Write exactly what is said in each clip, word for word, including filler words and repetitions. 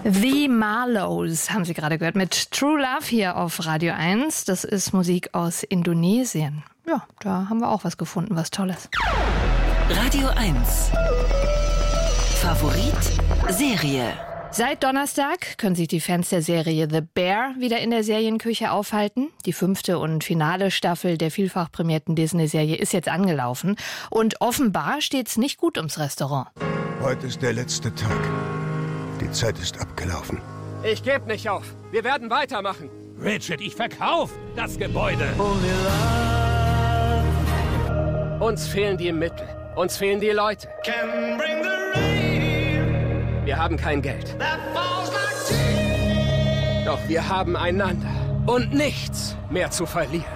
The Marlows haben Sie gerade gehört mit True Love hier auf Radio eins. Das ist Musik aus Indonesien. Ja, da haben wir auch was gefunden, was Tolles. Radio eins. Favorit Serie. Seit Donnerstag können sich die Fans der Serie The Bear wieder in der Serienküche aufhalten. Die fünfte und finale Staffel der vielfach prämierten Disney-Serie ist jetzt angelaufen. Und offenbar steht's nicht gut ums Restaurant. Heute ist der letzte Tag. Die Zeit ist abgelaufen. Ich gebe nicht auf. Wir werden weitermachen. Richard, ich verkauf das Gebäude. Uns fehlen die Mittel. Uns fehlen die Leute. Wir haben kein Geld. Doch wir haben einander. Und nichts mehr zu verlieren.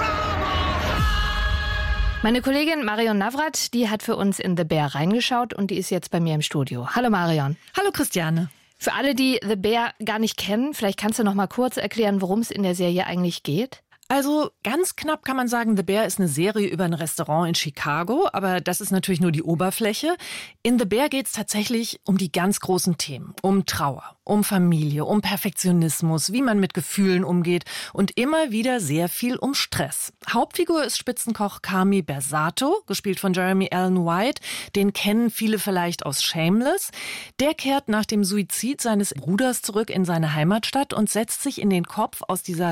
Meine Kollegin Marion Navrat, die hat für uns in The Bear reingeschaut und die ist jetzt bei mir im Studio. Hallo Marion. Hallo Christiane. Für alle, die The Bear gar nicht kennen, vielleicht kannst du noch mal kurz erklären, worum es in der Serie eigentlich geht? Also ganz knapp kann man sagen, The Bear ist eine Serie über ein Restaurant in Chicago, aber das ist natürlich nur die Oberfläche. In The Bear geht es tatsächlich um die ganz großen Themen, um Trauer, um Familie, um Perfektionismus, wie man mit Gefühlen umgeht und immer wieder sehr viel um Stress. Hauptfigur ist Spitzenkoch Carmy Bersato, gespielt von Jeremy Allen White. Den kennen viele vielleicht aus Shameless. Der kehrt nach dem Suizid seines Bruders zurück in seine Heimatstadt und setzt sich in den Kopf, aus dieser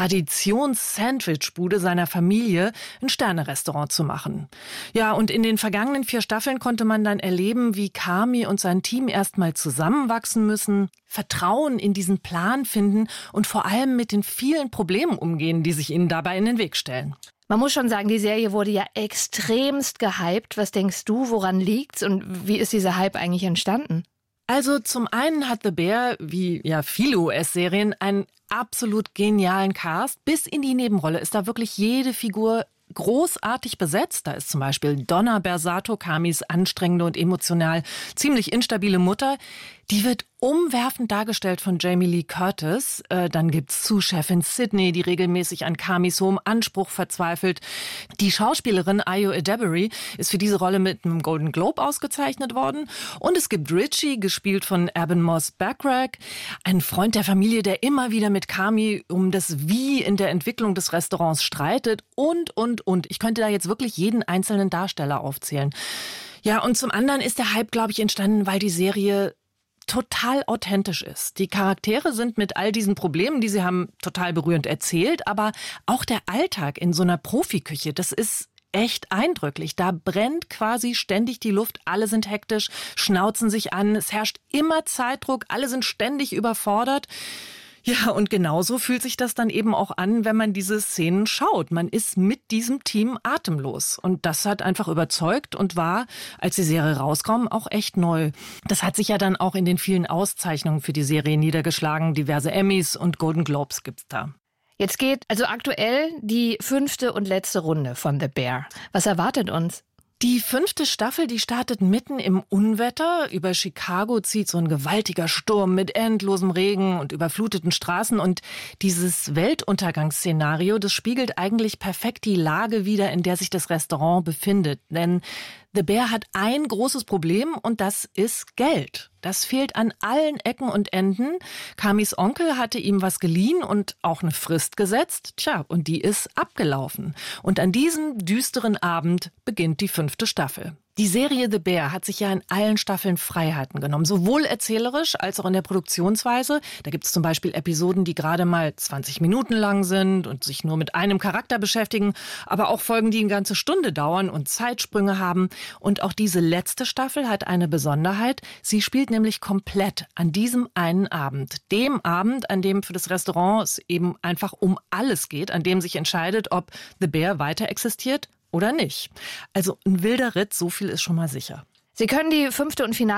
Traditions-Sandwich-Bude seiner Familie ein Sterne-Restaurant zu machen. Ja, und in den vergangenen vier Staffeln konnte man dann erleben, wie Carmy und sein Team erstmal zusammenwachsen müssen, Vertrauen in diesen Plan finden und vor allem mit den vielen Problemen umgehen, die sich ihnen dabei in den Weg stellen. Man muss schon sagen, die Serie wurde ja extremst gehypt. Was denkst du, woran liegt's und wie ist dieser Hype eigentlich entstanden? Also zum einen hat The Bear, wie ja viele U S-Serien, einen absolut genialen Cast. Bis in die Nebenrolle ist da wirklich jede Figur großartig besetzt. Da ist zum Beispiel Donna Bersato, Carmys anstrengende und emotional ziemlich instabile Mutter. Die wird umwerfend dargestellt von Jamie Lee Curtis. Äh, dann gibt's Sous-Chefin Sydney, die regelmäßig an Carmys hohem Anspruch verzweifelt. Die Schauspielerin Ayo Edebiri ist für diese Rolle mit einem Golden Globe ausgezeichnet worden. Und es gibt Richie, gespielt von Eben Moss Backrack, ein Freund der Familie, der immer wieder mit Carmy um das Wie in der Entwicklung des Restaurants streitet. Und, und, und. Ich könnte da jetzt wirklich jeden einzelnen Darsteller aufzählen. Ja, und zum anderen ist der Hype, glaube ich, entstanden, weil die Serie total authentisch ist. Die Charaktere sind mit all diesen Problemen, die sie haben, total berührend erzählt, aber auch der Alltag in so einer Profiküche, das ist echt eindrücklich. Da brennt quasi ständig die Luft, alle sind hektisch, schnauzen sich an, es herrscht immer Zeitdruck, alle sind ständig überfordert. Ja, und genauso fühlt sich das dann eben auch an, wenn man diese Szenen schaut. Man ist mit diesem Team atemlos. Und das hat einfach überzeugt und war, als die Serie rauskam, auch echt neu. Das hat sich ja dann auch in den vielen Auszeichnungen für die Serie niedergeschlagen. Diverse Emmys und Golden Globes gibt's da. Jetzt geht also aktuell die fünfte und letzte Runde von The Bear. Was erwartet uns? Die fünfte Staffel, die startet mitten im Unwetter. Über Chicago zieht so ein gewaltiger Sturm mit endlosem Regen und überfluteten Straßen. Und dieses Weltuntergangsszenario, das spiegelt eigentlich perfekt die Lage wider, in der sich das Restaurant befindet. Denn The Bear hat ein großes Problem und das ist Geld. Das fehlt an allen Ecken und Enden. Carmys Onkel hatte ihm was geliehen und auch eine Frist gesetzt. Tja, und die ist abgelaufen. Und an diesem düsteren Abend beginnt die fünfte Staffel. Die Serie The Bear hat sich ja in allen Staffeln Freiheiten genommen, sowohl erzählerisch als auch in der Produktionsweise. Da gibt es zum Beispiel Episoden, die gerade mal zwanzig Minuten lang sind und sich nur mit einem Charakter beschäftigen, aber auch Folgen, die eine ganze Stunde dauern und Zeitsprünge haben. Und auch diese letzte Staffel hat eine Besonderheit. Sie spielt nämlich komplett an diesem einen Abend. Dem Abend, an dem für das Restaurant es eben einfach um alles geht, an dem sich entscheidet, ob The Bear weiter existiert oder nicht. Also ein wilder Ritt, so viel ist schon mal sicher. Sie können die fünfte und finale